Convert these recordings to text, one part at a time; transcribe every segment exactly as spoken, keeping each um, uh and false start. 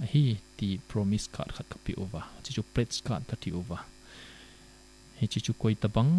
hi ti promise card khat ka pi over chi chu pledge card ka ti over hi chi chu koi tabang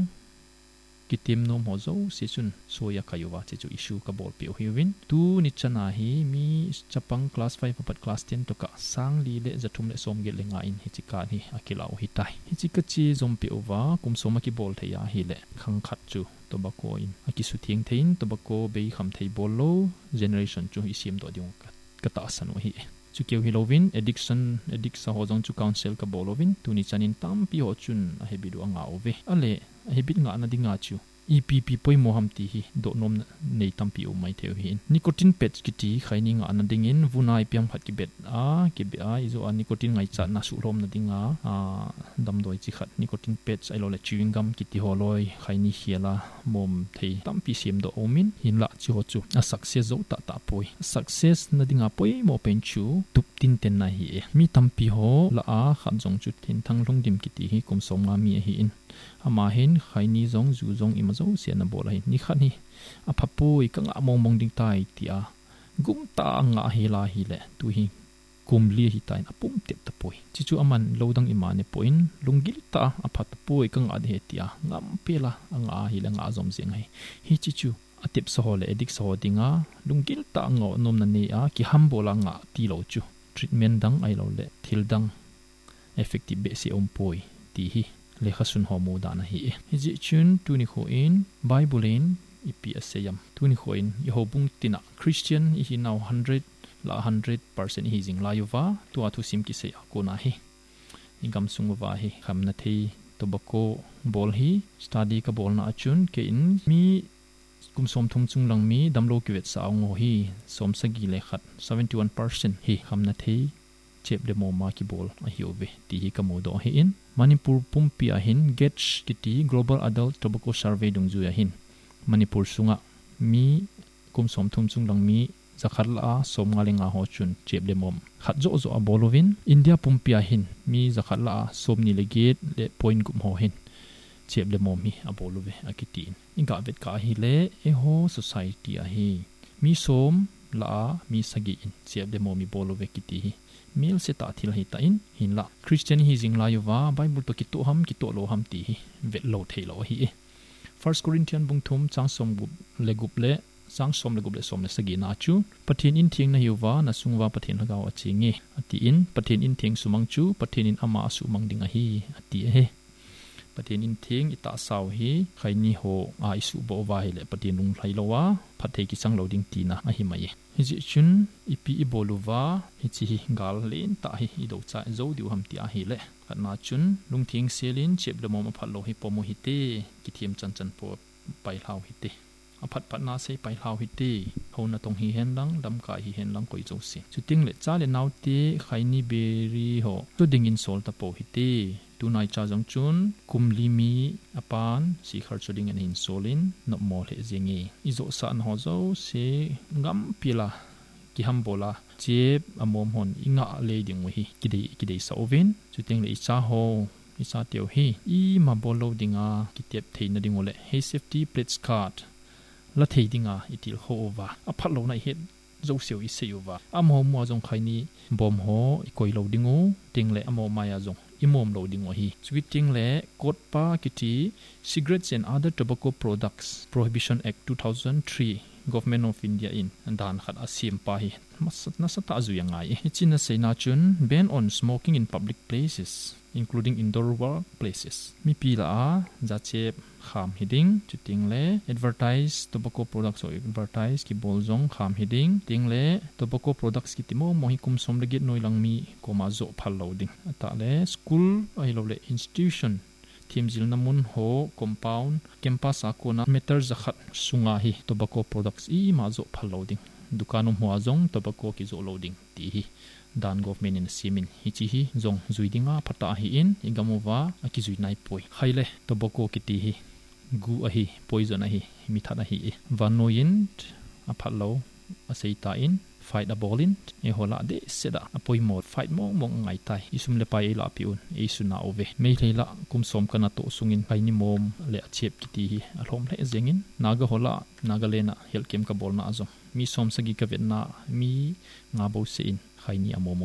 ki tim nom ho zo se chun soya kayuwa chi chu issue ka bol pi hi win tu ni chana hi mi chapang class five papat class ten to ka sang li le zathum le som ge le nga in hi chi ka ni akilau hi tai hi chi ka chi zom pi over kum soma ki bol theya hi le khang khat chu tobacco in aki su thieng thein tobacco be kham thei bol lo generation chu hi sim do diung ka ka ta sanu hi chu keu hi lovin addiction addict sa ho jong chu council ka bolovin tu ni chanin tam pi ho chun a he bidu anga ove ale a he bit nga na dinga chu E P P poi moham ti hi do nom nei tam pi o mai theu hi nicotine patch ki ti khaini nga na dingin vunai piam phat ki bet a ki be a izo a nicotine ngai cha na su rom na dinga a dam doi chi khat nicotine patch ai lo le chewing gum ki ti holoi khaini hiala mom thei tam pi sim do omin hin la chi ho chu a success zo ta ta poi success na dinga poi mo pen chu tup tin ten na hi mi tam pi ho la a khan jong chu tin thang long dim ki ti hi kum som nga mi hi in ama hin khaini zong zu zong ima zo se na bola hi ni khani a phapui ka nga mong mong ding tai ti a gum ta nga hi la hi le tu hi kumli hi tai na pum tep ta poi chi chu aman lodang ima ne poin lungil ta a phat pui ka nga de ti a ngam pela anga hi la nga zom zeng hai hi chi chu atip so le edik so dinga lungil ta ngo nom na ne a ki ham bola nga ti lo chu treatment dang ai lo le thil dang effective be se om poi ti hi le khasun homo dana hi hi ji chun tu ni kho in bible in ipi asayam tu ni kho in yehobung tina christian hi now one hundred la one hundred percent hi jing la yuwa tu athu sim ki se ko na hi ingam sungwa hi khamna thei tobacco bol hi study ka bol na achun ke in mi kum som thum chung lang mi damlo ki vet sa ngo hi som sagi le khat seventy-one percent hi khamna thei chep de mo ma ki bol a hiove ti hi ka mo do hi in Manipur pumpi a hin Getch kiti Global Adult Tobacco Survey dung zu ya hin Manipur sunga mi kum som thum chung lang mi zakhar la som nga lenga ho chun chep de mom khat zo zo a bolovin India pumpi a hin mi zakhar la som ni le gate le point gum ho hin chep de mom mi a bolove a kiti inga vet ka hi le e ho society a hi mi som la mi sagi in chep de mom mi bolove kiti hi mil se ta thil hi ta in hin la Christian hi jing la yuwa Bible to ki to ham ki to lo ham ti hi vet lo thei lo hi First Corinthians bung thum chang som gup le gup le sang som le gup le som le sagi na chu pathin in thing na yuwa na sungwa pathin ha gaw achingi ati in pathin in thing sumang chu pathin in ama sumang dinga hi ati he pathin in thing ita saw hi khaini ho a isu bo wa hi le pathin lung thlai lo wa phathei ki chang lo ding ti na a hi mai hi ji chun ipi iboluwa hi chi gal len ta hi i do cha zo diu ham ti a hi le na chun lung thing selin chep le mom phat lo hi pomo hi te ki thiam chan chan po pai hlaw hi te a phat phat na se pai hlaw hi te ho na tong hi hen lang dam ka hi hen lang koi zo si chu ting le cha le naw te khaini beri ho tu ding in sol ta po hi te tu nai cha jong chun kumli mi apan si khar choding an in solin no mo le zingi izo san ho zo se ngam pila ki ham bola chep amom hon inga le ding hi kidei kidei sa ovin chuting le cha ho isa teu hi i ma bolo dinga kitep theina ding ole he safety plates card la thei dinga itil ho over a phalo na het zo seo i se yuwa amo mo jong khaini bom ho koi lo dingu tingle amo maya jong imom lo ding hi sweeting le kot pa kiti cigarettes and other tobacco products Prohibition Act two thousand three Government of India in dan khat asim pa hi masat na sata zu yangai china seina chun ban on smoking in public places including indoor work places mi pila a ja chep kham hiding chuting le advertise tobacco products or advertise ki boljong kham hiding ting le tobacco products ki timo mohi kum som le git noilang mi koma zo phal loading ata le school ai lo le institution team zil namun ho compound campus akona meter zakhat sunga hi tobacco products i ma zo phal loading dukanum huwa jong tobacco ki zo loading ti hi dan government in simin hi chi hi jong zuidinga phata hi in ingamuwa aki zui nai poi khaile tobacco ki ti hi gu a hi poison a hi mi thana hi vanoin a phalo a seita in fight a bolin e hola de seda apoi mo fight mo mong ngai tai isum le pai la piun e suna ove me leila kum som kana to sungin kaini mom le achep kiti hi alhom le zengin naga hola nagalena helkem ka bolna azom mi som sagi ka vetna mi nga bo se in khaini amo